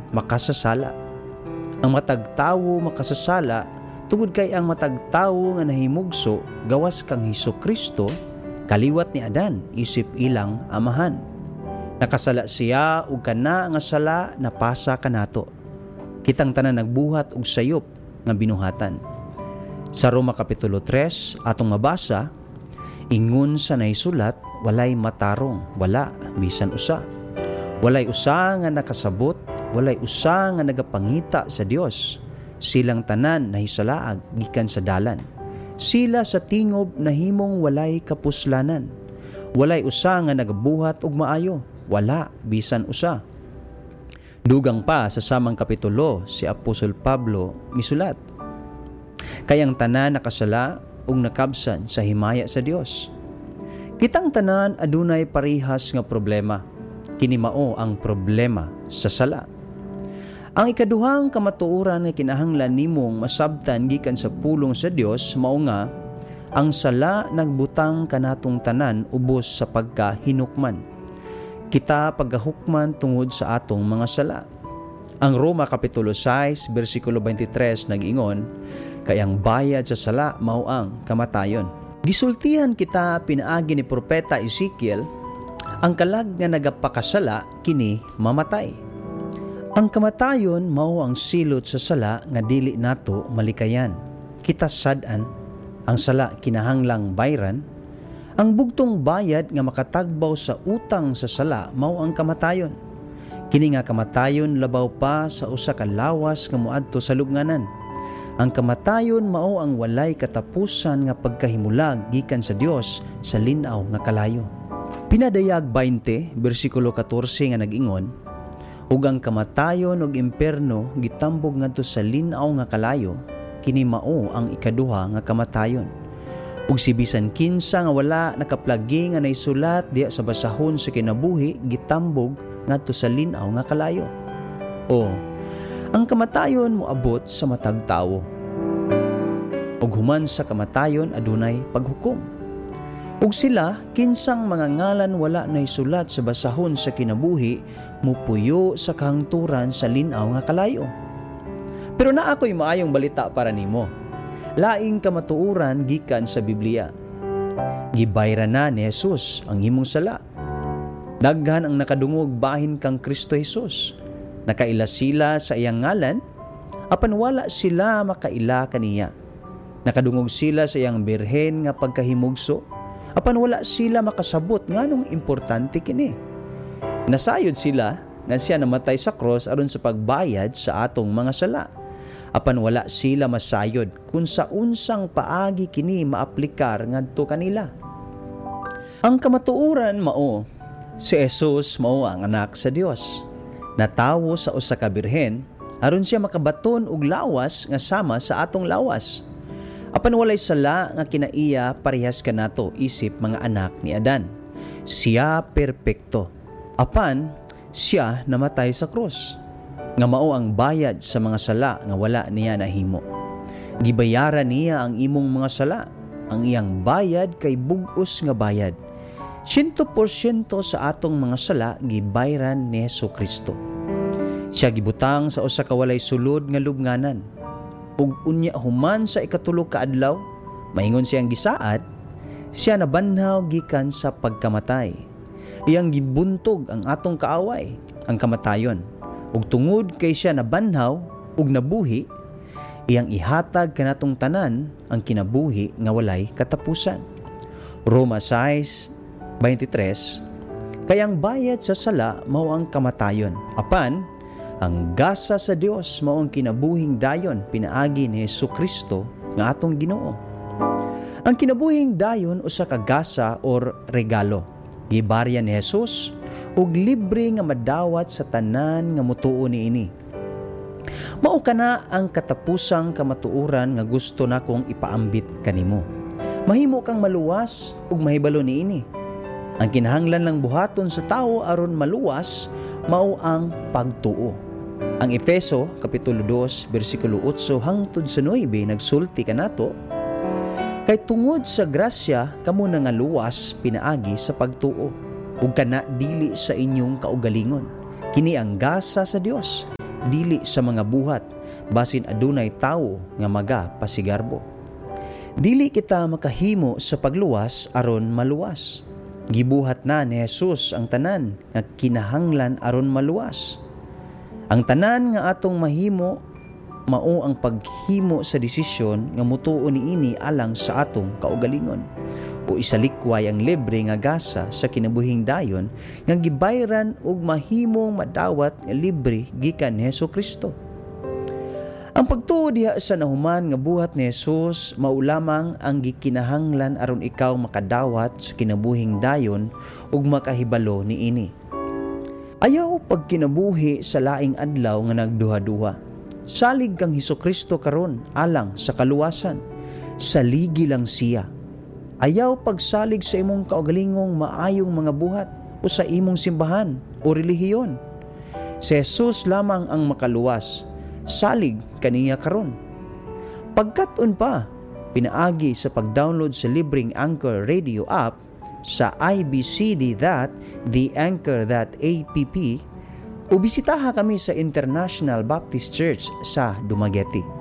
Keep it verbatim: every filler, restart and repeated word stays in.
makasasala. Ang matagtawo makasasala tungod kay ang matagtawo nga nahimugso gawas kang Hesukristo kaliwat ni Adan isip ilang amahan. Nakasala siya ug kana nga sala napasa kanato. Kitang tanan nagbuhat og sayop nga binuhatan. Sa Roma Kapitulo tres atong mabasa, ingon sa naisulat, walay matarong, wala bisan usa. Walay usa nga nakasabot, walay usa nga nagapangita sa Dios. Silang tanan nahisalaag gikan sa dalan. Sila sa tingob nahimong walay kapuslanan. Walay usa nga nagabuhat og maayo, wala bisan usa. Dugang pa sa samang kapitulo si Apostol Pablo misulat, kayang tanan nakasala ug nakabsan sa himaya sa Dios. Kitang tanan adunay parihas nga problema. Kini mao ang problema sa sala. Ang ikaduhang kamatuoran nga kinahanglan nimong masabtan gikan sa pulong sa Dios mao nga ang sala nagbutang kanatong tanan ubos sa pagkahinukman. Kita paggahukman tungod sa atong mga sala. Ang Roma Kapitulo six bersikulo twenty-three nag-ingon, kay ang bayad sa sala mao ang kamatayon. Gisultihan kita pinaagi ni Propeta Ezekiel, ang kalag nga nagapakasala kini mamatay. Ang kamatayon mao ang silot sa sala nga dili nato malikayan. Kita sad-an ang sala kinahanglang bayran. Ang bugtong bayad nga makatagbaw sa utang sa sala mao ang kamatayon. Kini nga kamatayon labaw pa sa usa ka lawas nga moadto sa lubnganan. Ang kamatayon mao ang walay katapusan nga pagkahimulag gikan sa Dios sa lin-aw nga kalayo. Pinadayag twenty bersikulo fourteen nga nag-ingon, ug ang kamatayon ug imperno gitambog ngadto sa lin-aw nga kalayo, kini mao ang ikaduha nga kamatayon. Ug si bisan kinsa nga wala nakaplagi nga naisulat diha sa basahon sa kinabuhi gitambog ngadto sa lin-aw nga kalayo. O ang kamatayon moabot sa matag tawo. Ug human sa kamatayon adunay paghukom. Ug sila kinsang mga ngalan wala naisulat sa basahon sa kinabuhi mupuyo sa kahangturan sa lin-aw nga kalayo. Pero naa ko'y maayong balita para nimo. Laing kamatuoran gikan sa Biblia. Gibayran na ni Jesus ang imong sala. Daghan ang nakadungog bahin kang Kristo Jesus. Nakaila sila sa iyang ngalan, apan wala sila makaila kaniya. Nakadungog sila sa iyang birhen nga pagkahimugso, apan wala sila makasabot nganong importante kini. Nasayod sila nga siya namatay sa cross aron sa pagbayad sa atong mga sala. Apan wala sila masayod kung sa unsang paagi kini maaplikar ngadto kanila. Ang kamatuoran mao, si Jesus mao ang anak sa Dios. Natawo sa usa ka birhen aron siya makabaton og lawas nga sama sa atong lawas. Apan walay sala nga kinaiya parehas kanato isip mga anak ni Adan. Siya perpekto. Apan siya namatay sa krus. Nga mao ang bayad sa mga sala nga wala niya nahimo. Gibayaran niya ang imong mga sala. Ang iyang bayad kay bug-os nga bayad. one hundred percent sa atong mga sala gibayran ni Hesukristo. Siya gibutang sa usa ka walay sulod nga lubnganan. Ug unya human sa ikatulo ka adlaw, maingon siyang gisaad, siya nabanhaw gikan sa pagkamatay. Iyang gibuntog ang atong kaaway, ang kamatayon. Ug tungod kay siya nabanhaw ug nabuhi, iyang ihatag kanatong tanan ang kinabuhi nga walay katapusan. Roma six twenty-three, kayang bayad sa sala mao ang kamatayon. Apan ang gasa sa Dios mao ang kinabuhing dayon pinaagi ni Hesukristo nga atong Ginoo. Ang kinabuhing dayon usa ka gasa or regalo. Gibarya ni Jesus ug libre nga madawat sa tanan nga motuo niini. Mao kana ang katapusang kamatuoran nga gusto nakong ipaambit kanimo. Mahimo kang maluwas ug mahibalo niini. Ang kinahanglan lang buhaton sa tawo aron maluwas mao ang pagtuo. Ang Efeso Kapitulo two bersikulo eight hangtod sa nine nagsulti kanato, kay tungod sa grasya kamo na nga luwas pinaagi sa pagtuo ug kana dili sa inyong kaugalingon. Kini ang gasa sa Dios dili sa mga buhat basin adunay tawo nga maga pasigarbo. Dili kita makahimo sa pagluwas aron maluwas. Gibuhat na ni Jesus ang tanan nga kinahanglan aron maluwas. Ang tanan nga atong mahimo mao ang paghimo sa desisyon nga mutuo niini alang sa atong kaugalingon. O isalikway ang libre nga gasa sa kinabuhing dayon nga gibayran og mahimong madawat nga libre gikan ni Hesukristo. Ang pagtuo diha sa nahuman nga buhat ni Jesus mao lamang ang gikinahanglan aron ikaw makadawat sa kinabuhing dayon ug makahibalo niini. Ayaw pagkinabuhi sa laing adlaw nga nagduha-duha. Salig kang Hesukristo karon alang sa kaluwasan. Saligi lang siya. Ayaw pagsalig sa imong kaugalingong maayong mga buhat o sa imong simbahan o relihiyon. Si Jesus lamang ang makaluwas. Salig kaniya karon. Pagkat-on pa, pinaagi sa pag-download sa libreng Anchor Radio app sa i b c d dot the anchor dot app o bisitaha kami sa International Baptist Church sa Dumaguete.